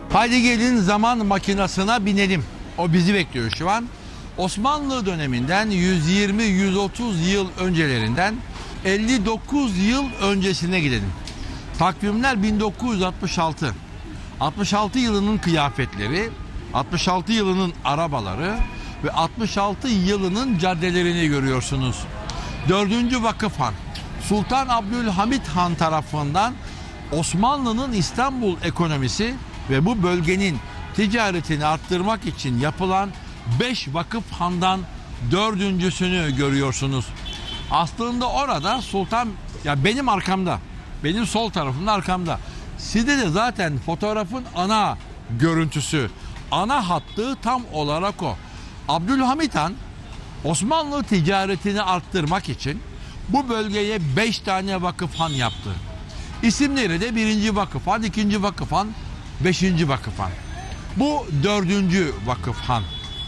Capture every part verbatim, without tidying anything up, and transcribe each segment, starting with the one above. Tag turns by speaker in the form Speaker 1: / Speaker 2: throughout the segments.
Speaker 1: Haydi gelin zaman makinasına binelim. O bizi bekliyor şu an. Osmanlı döneminden yüz yirmi yüz otuz yıl öncelerinden elli dokuz yıl öncesine gidelim. Takvimler bin dokuz yüz altmış altı. altmış altı yılının kıyafetleri, altmış altı yılının arabaları ve altmış altı yılının caddelerini görüyorsunuz. Dördüncü Vakıf Han, Sultan Abdülhamit Han tarafından Osmanlı'nın İstanbul ekonomisi ve bu bölgenin ticaretini arttırmak için yapılan beş vakıf handan dördüncüsünü görüyorsunuz. Aslında orada Sultan, ya benim arkamda, benim sol tarafımda arkamda. Sizde de zaten fotoğrafın ana görüntüsü, ana hattı tam olarak o. Abdülhamit Han Osmanlı ticaretini arttırmak için bu bölgeye beş tane vakıf han yaptı. İsimleri de birinci Vakıf Han, ikinci Vakıf Han, beşinci Vakıf Han. Bu dördüncü Vakıf Han.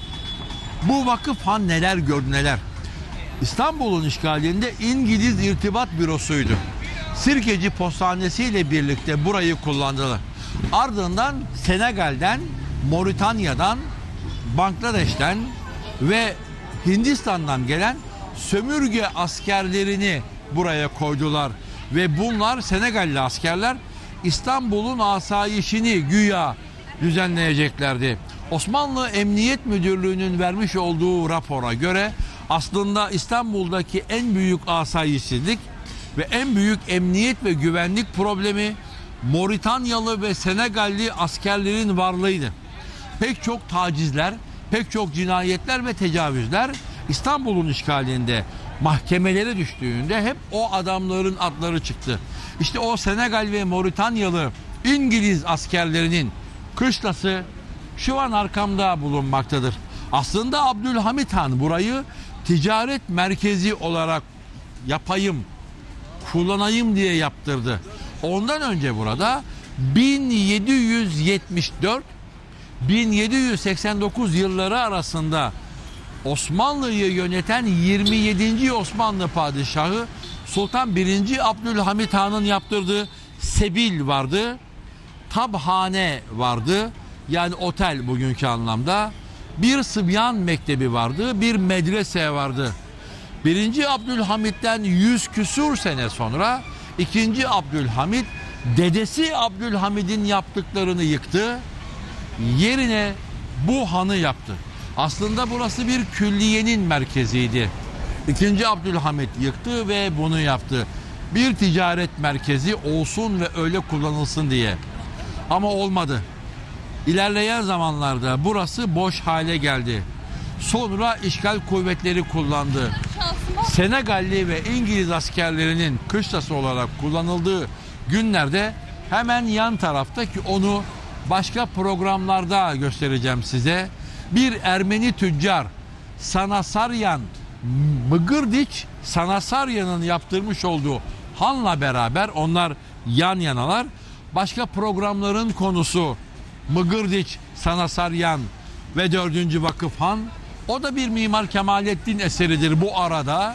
Speaker 1: Bu Vakıf Han neler gördü neler. İstanbul'un işgalinde İngiliz İrtibat Bürosu'ydu. Sirkeci Postanesi ile birlikte burayı kullandılar. Ardından Senegal'den, Moritanya'dan, Bangladeş'ten ve Hindistan'dan gelen sömürge askerlerini buraya koydular. Ve bunlar Senegalli askerler İstanbul'un asayişini güya düzenleyeceklerdi. Osmanlı Emniyet Müdürlüğü'nün vermiş olduğu rapora göre aslında İstanbul'daki en büyük asayişsizlik ve en büyük emniyet ve güvenlik problemi Moritanyalı ve Senegalli askerlerin varlığıydı. Pek çok tacizler, pek çok cinayetler ve tecavüzler İstanbul'un işgalinde mahkemelere düştüğünde hep o adamların adları çıktı. İşte o Senegal ve Moritanyalı İngiliz askerlerinin kışlası şu an arkamda bulunmaktadır. Aslında Abdülhamit Han burayı ticaret merkezi olarak yapayım, kullanayım diye yaptırdı. Ondan önce burada bin yedi yüz yetmiş dört bin yedi yüz seksen dokuz yılları arasında Osmanlı'yı yöneten yirmi yedinci Osmanlı padişahı Sultan birinci Abdülhamit Han'ın yaptırdığı sebil vardı. Tabhane vardı. Yani otel bugünkü anlamda. Bir Sıbyan Mektebi vardı. Bir medrese vardı. birinci Abdülhamit'ten yüz küsur sene sonra ikinci Abdülhamit dedesi Abdülhamid'in yaptıklarını yıktı. Yerine bu hanı yaptı. Aslında burası bir külliyenin merkeziydi. İkinci Abdülhamit yıktı ve bunu yaptı. Bir ticaret merkezi olsun ve öyle kullanılsın diye. Ama olmadı. İlerleyen zamanlarda burası boş hale geldi. Sonra işgal kuvvetleri kullandı. Senegalli ve İngiliz askerlerinin kışlası olarak kullanıldığı günlerde hemen yan tarafta, ki onu başka programlarda göstereceğim size, bir Ermeni tüccar Sanasaryan Mıgırdiç Sanasaryan'ın yaptırmış olduğu hanla beraber onlar yan yanalar. Başka programların konusu Mıgırdiç Sanasaryan ve dördüncü Vakıf Han. O da bir Mimar Kemalettin eseridir bu arada.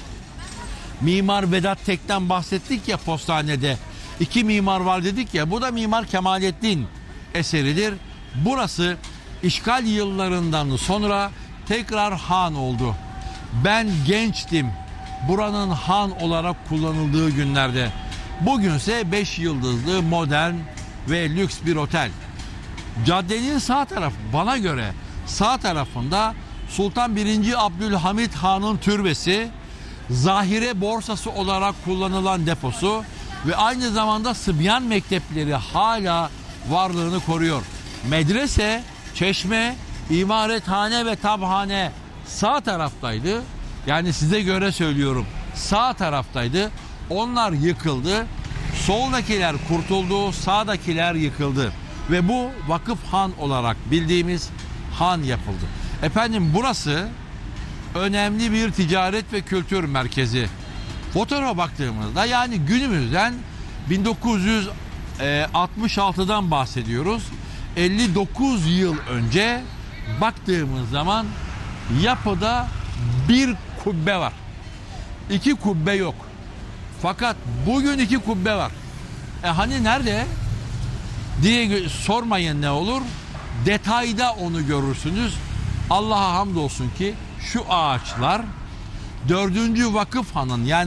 Speaker 1: Mimar Vedat Tek'ten bahsettik ya postanede. İki mimar var dedik ya, bu da Mimar Kemalettin eseridir. Burası işgal yıllarından sonra tekrar han oldu. Ben gençtim buranın han olarak kullanıldığı günlerde. Bugünse beş yıldızlı modern ve lüks bir otel. Caddenin sağ tarafı, bana göre sağ tarafında Sultan birinci Abdülhamit Han'ın türbesi, zahire borsası olarak kullanılan deposu ve aynı zamanda Sıbyan mektepleri hala varlığını koruyor. Medrese, çeşme, imarethane ve tabhane sağ taraftaydı. Yani size göre söylüyorum, sağ taraftaydı. Onlar yıkıldı. Soldakiler kurtuldu, sağdakiler yıkıldı. Ve bu Vakıf Han olarak bildiğimiz han yapıldı. Efendim burası önemli bir ticaret ve kültür merkezi. Fotoğrafa baktığımızda, yani günümüzden bin dokuz yüz altmış altıdan bahsediyoruz. elli dokuz yıl önce baktığımız zaman yapıda bir kubbe var. İki kubbe yok. Fakat bugün iki kubbe var. E hani nerede? diye gö- sormayın ne olur. Detayda onu görürsünüz. Allah'a hamdolsun ki şu ağaçlar dördüncü Vakıf Han'ın yani